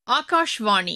ஆகாஷ்வாணி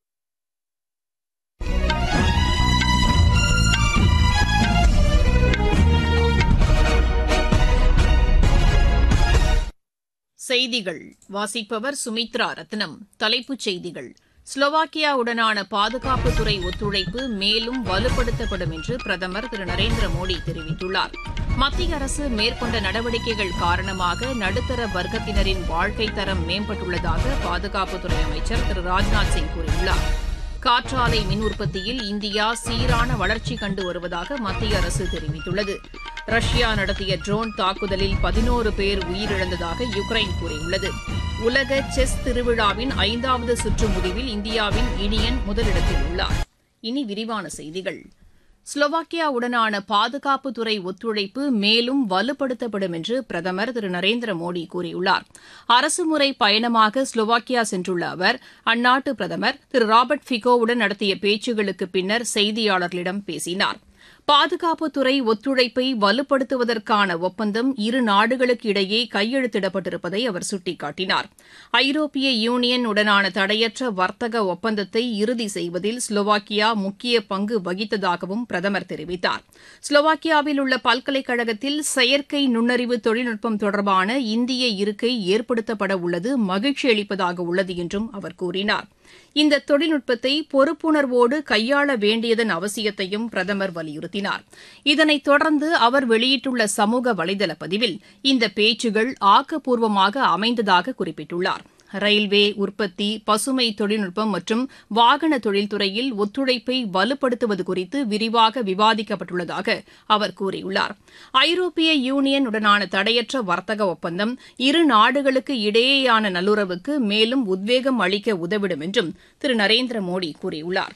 செய்திகள் வாசிப்பவர் சுமித்ரா ரத்னம். தலைப்புச் செய்திகள்: ஸ்லோவாக்கியாவுடனான பாதுகாப்புத்துறை ஒத்துழைப்பு மேலும் வலுப்படுத்தப்படும் என்று பிரதமர் திரு நரேந்திர மோடி தெரிவித்துள்ளார். மத்திய அரசு மேற்கொண்ட நடவடிக்கைகள் காரணமாக நடுத்தர வர்க்கத்தினரின் வாழ்க்கைத் தரம் மேம்பட்டுள்ளதாக பாதுகாப்புத்துறை அமைச்சர் திரு ராஜ்நாத் சிங் கூறியுள்ளார். காற்றாலை மின் உற்பத்தியில் இந்தியா சீரான வளர்ச்சி கண்டு வருவதாக மத்திய அரசு தெரிவித்துள்ளது. ரஷ்யா நடத்திய ட்ரோன் தாக்குதலில் 11 பேர் உயிரிழந்ததாக யுக்ரைன் கூறியுள்ளது. உலக செஸ் திருவிழாவின் 5வது சுற்று முடிவில் இந்தியாவின் இனியன் முதலிடத்தில் உள்ளார். இனி விரிவான செய்திகள். ஸ்லோவாக்கியாவுடனான பாதுகாப்புத்துறை ஒத்துழைப்பு மேலும் வலுப்படுத்தப்படும் என்று பிரதமர் திரு நரேந்திர மோடி கூறியுள்ளார். அரசுமுறை பயணமாக ஸ்லோவாக்கியா சென்றுள்ள அவர் அந்நாட்டு பிரதமர் திரு ராபர்ட் ஃபிகோவுடன் நடத்திய பேச்சுகளுக்கு பின்னர் செய்தியாளர்களிடம் பேசினார். பாதுகாப்புத்துறை ஒத்துழைப்பை வலுப்படுத்துவதற்கான ஒப்பந்தம் இரு நாடுகளுக்கு இடையே கையெழுத்திடப்பட்டிருப்பதை அவர் சுட்டிக்காட்டினார். ஐரோப்பிய யூனியன் உடனான தடையற்ற வர்த்தக ஒப்பந்தத்தை இறுதி செய்வதில் ஸ்லோவாக்கியா முக்கிய பங்கு வகித்ததாகவும் பிரதமர் தெரிவித்தார். ஸ்லோவாக்கியாவில் உள்ள பல்கலைக்கழகத்தில் செயற்கை நுண்ணறிவு தொழில்நுட்பம் தொடர்பான இந்திய இருக்கை ஏற்படுத்தப்பட உள்ளது மகிழ்ச்சி அளிப்பதாக உள்ளது என்றும் அவர் கூறினார். இந்த தொழில்நுட்பத்தை பொறுப்புணர்வோடு கையாள வேண்டியதன் அவசியத்தையும் பிரதமர் வலியுறுத்தினார். இதனைத் தொடர்ந்து அவர் வெளியிட்டுள்ள சமூக வலைதள பதிவில் இந்த பேச்சுகள் ஆக்கப்பூர்வமாக அமைந்ததாக குறிப்பிட்டுள்ளார். ரயில்வே உற்பத்தி, பசுமை தொழில்நுட்பம் மற்றும் வாகன தொழில்துறையில் ஒத்துழைப்பை வலுப்படுத்துவது குறித்து விரிவாக விவாதிக்கப்பட்டுள்ளதாக அவர் கூறியுள்ளார். ஐரோப்பிய யூனியன் உடனான தடையற்ற வர்த்தக ஒப்பந்தம் இரு நாடுகளுக்கு இடையேயான நல்லுறவுக்கு மேலும் உத்வேகம் அளிக்க உதவிடும் என்றும் திரு நரேந்திர மோடி கூறியுள்ளார்.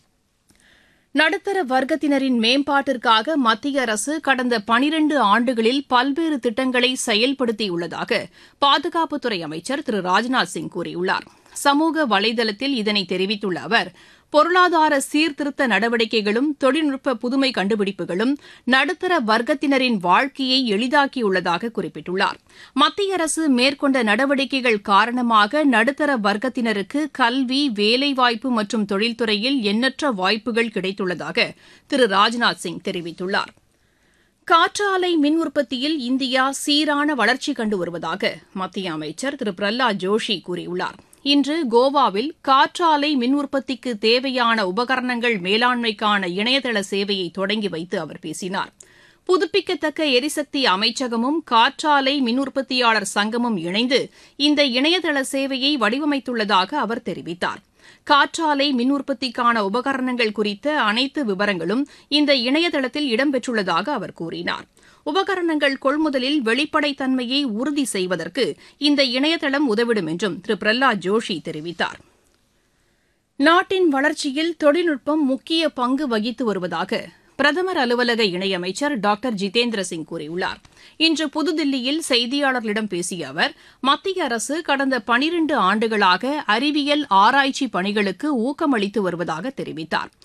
நடுத்தர வர்க்கத்தினரின் மேம்பாட்டிற்காக மத்திய அரசு கடந்த 12 ஆண்டுகளில் பல்வேறு திட்டங்களை செயல்படுத்தியுள்ளதாக பாதுகாப்புத்துறை அமைச்சர் திரு ராஜ்நாத் சிங் கூறியுள்ளார். சமூக வலைதளத்தில் இதனை தெரிவித்துள்ள அவர், பொருளாதார சீர்திருத்த நடவடிக்கைகளும் தொழில்நுட்ப புதுமை கண்டுபிடிப்புகளும் நடுத்தர வர்க்கத்தினரின் வாழ்க்கையை எளிதாக்கியுள்ளதாக குறிப்பிட்டுள்ளார். மத்திய அரசு மேற்கொண்ட நடவடிக்கைகள் காரணமாக நடுத்தர வர்க்கத்தினருக்கு கல்வி, வேலைவாய்ப்பு மற்றும் தொழில்துறையில் எண்ணற்ற வாய்ப்புகள் கிடைத்துள்ளதாக திரு ராஜ்நாத் சிங் தெரிவித்துள்ளார். காற்றாலை மின் உற்பத்தியில் இந்தியா சீரான வளர்ச்சி கண்டு வருவதாக மத்திய அமைச்சர் திரு பிரஹ்லாத் ஜோஷி கூறியுள்ளார். இன்று கோவாவில் காற்றாலை மின் உற்பத்திக்கு தேவையான உபகரணங்கள் மேலாண்மைக்கான இணையதள சேவையை தொடங்கி வைத்து அவர் பேசினார். புதுப்பிக்கத்தக்க எரிசக்தி அமைச்சகமும் காற்றாலை மின் உற்பத்தியாளர் சங்கமும் இணைந்து இந்த இணையதள சேவையை வடிவமைத்துள்ளதாக அவர் தெரிவித்தார். காற்றாலை மின் உற்பத்திக்கான உபகரணங்கள் குறித்த அனைத்து விவரங்களும் இந்த இணையதளத்தில் இடம்பெற்றுள்ளதாக அவர் கூறினார். உபகரணங்கள் கொள்முதலில் வெளிப்படைத்தன்மையை உறுதி செய்வதற்கு இந்த இணையதளம் உதவிடும் என்றும் திரு பிரஹ்லாத் ஜோஷி தெரிவித்தார். நாட்டின் வளர்ச்சியில் தொழில்நுட்பம் முக்கிய பங்கு வகித்து வருவதாக பிரதமர் அலுவலக இணையமைச்சர் டாக்டர் ஜிதேந்திர சிங் கூறியுள்ளார். இன்று புதுதில்லியில் செய்தியாளர்களிடம் பேசிய அவர், மத்திய அரசு கடந்த 12 ஆண்டுகளாக அறிவியல் ஆராய்ச்சி பணிகளுக்கு ஊக்கமளித்து வருவதாக தெரிவித்தார்.